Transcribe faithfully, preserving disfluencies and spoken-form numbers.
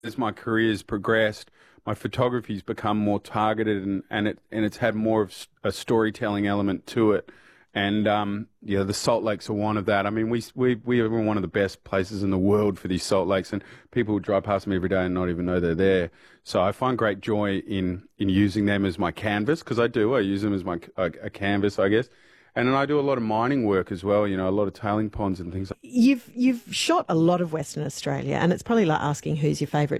As my career's progressed, my photography's become more targeted, and, and it and it's had more of s- a storytelling element to it. And um, yeah, the Salt Lakes are one of that. I mean, we we we are one of the best places in the world for these Salt Lakes, and people drive past them every day and not even know they're there. So I find great joy in in using them as my canvas, because I do. I use them as my a, a canvas, I guess. And then I do a lot of mining work as well. You know, a lot of tailing ponds and things. You've you've shot a lot of Western Australia, and it's probably like asking who's your favourite